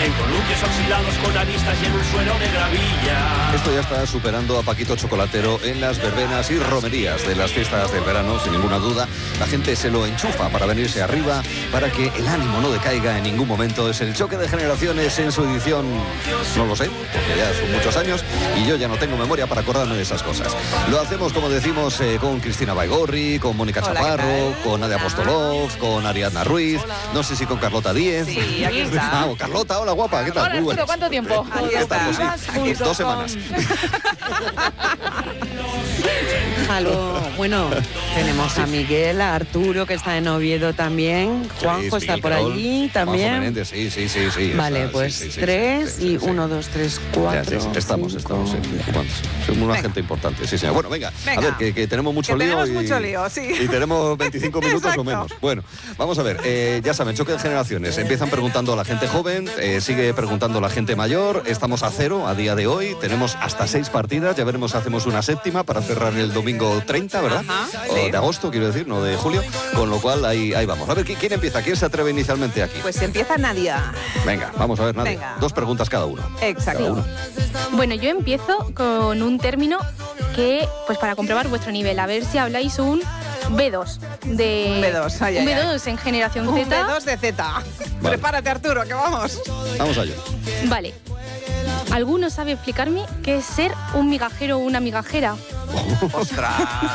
en columpios oxidados con aristas y en un suelo de gravilla. Esto ya está superando a Paquito Chocolatero en las verbenas y romerías de las fiestas del verano, sin ninguna duda. La gente se lo enchufa para venirse arriba, para que el ánimo no decaiga en ningún momento. Es el choque de generaciones en su edición, no lo sé, porque ya son muchos años y yo ya no tengo memoria para acordarme de esas cosas. Lo hacemos, como decimos, con Cristina Baigorri, con Mónica Chaparro, con Nadia Apostolov, con Ariadna Ruiz, no sé si con Carlota Díez. Sí, aquí está. Carlota, hola guapa, ¿qué tal? Hola, Arturo, ¿cuánto tiempo? ¿Qué tal? Pues sí, 2 semanas. Algo, bueno, tenemos a Miguel, a Arturo, que está en Oviedo también, Juanjo está por allí también. Menéndez, sí. Vale, está, pues sí, 3 y 1, 2, 3, 4. Ya, estamos. Somos una gente importante, sí, señor. Bueno, venga. A ver, que tenemos mucho lío. Y tenemos 25 minutos o menos. Bueno, vamos a ver, ya saben, choque de generaciones. Empiezan preguntando a la gente joven, sigue preguntando la gente mayor. Estamos a 0 a día de hoy. Tenemos hasta 6 partidas. Ya veremos, hacemos una séptima para cerrar el domingo 30, ¿verdad? O de agosto, quiero decir, no de julio. Con lo cual, ahí vamos. A ver, ¿quién empieza? ¿Quién se atreve inicialmente aquí? Pues empieza Nadia. Venga, vamos a ver, Nadia. Venga. 2 preguntas cada uno. Exacto. Bueno, yo empiezo con un término que, pues para comprobar vuestro nivel, a ver si habláis un B2 de... Un B2, un B2 en generación Un Z. B2 de Z. Vale. Prepárate, Arturo, que vamos. Vamos allá. Vale. ¿Alguno sabe explicarme qué es ser un migajero o una migajera? ¡Ostras!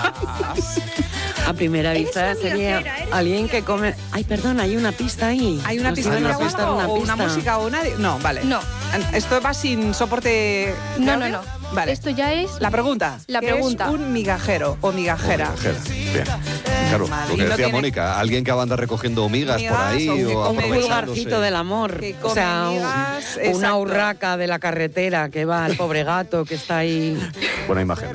A primera vista sería alguien que come... Ay, perdón, hay una pista ahí. ¿Hay una pista Nos de iban a prestar una pista. música o una...? No, vale. No. ¿Esto va sin soporte? No, audio? no. Vale. Esto ya es... La pregunta. La ¿Qué pregunta. es un migajero o migajera? Bien. Claro, Madre, lo que no decía tiene- Mónica, alguien que anda recogiendo migas por ahí Migas, o que o come Un aprovechándose. vulgarcito del amor. Que O sea, come migas, una exacto. urraca de la carretera que va al pobre gato que está ahí. Buena imagen.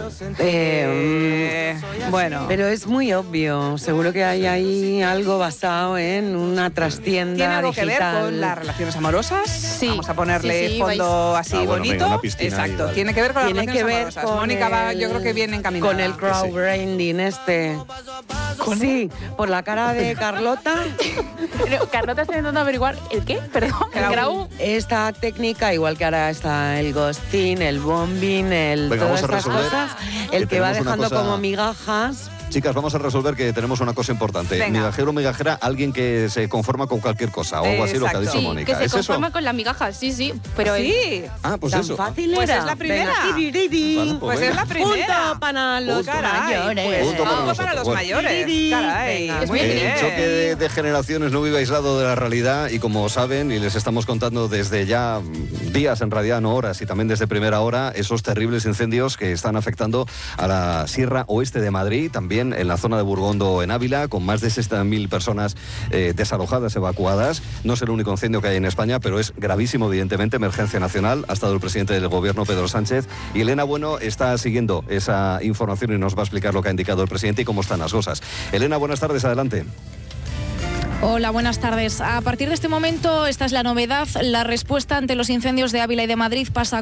Bueno. Pero es muy obvio. Seguro que hay ahí algo basado en una trastienda ¿Tiene algo digital. que ver con las relaciones amorosas? Sí. Vamos a ponerle Sí, fondo así bueno, bonito. venga, una piscina ahí, Exacto. vale. Tiene que ver con las Tiene que relaciones ver amorosas. con Mónica va, yo el- creo que viene encaminada. con el crowdbranding este. Sí, por la cara de Carlota. Pero Carlota está intentando averiguar ¿el qué? Perdón. ¿El grau? Esta técnica, igual que ahora está el ghosting, el bombing, Venga, todas vamos a estas resolver cosas, que el que va tenemos una dejando cosa- como migajas. Chicas, vamos a resolver que tenemos una cosa importante. Venga. Migajero o migajera, alguien que se conforma con cualquier cosa o algo así, lo que ha dicho Exacto. Sí, Mónica. que se ¿Es eso? conforma con las migajas, sí. Pero Sí. Ah, pues Tan eso. fácil Pues era. es la primera. Venga, tiririri. Vale, Pues venga. es la primera. Punto para los Punto. Caray, mayores. pues Punto para punto nosotros. para los Bueno. mayores. Caray, Venga. muy Es muy bien. El choque de generaciones no vive aislado de la realidad y como saben, y les estamos contando desde ya días, en realidad no horas, y también desde primera hora, esos terribles incendios que están afectando a la Sierra Oeste de Madrid, también en la zona de Burgondo, en Ávila, con más de 60.000 personas desalojadas, evacuadas. No es el único incendio que hay en España, pero es gravísimo, evidentemente, emergencia nacional. Ha estado el presidente del gobierno, Pedro Sánchez, y Elena Bueno está siguiendo esa información y nos va a explicar lo que ha indicado el presidente y cómo están las cosas. Elena, buenas tardes, adelante. Hola, buenas tardes. A partir de este momento, esta es la novedad. La respuesta ante los incendios de Ávila y de Madrid pasa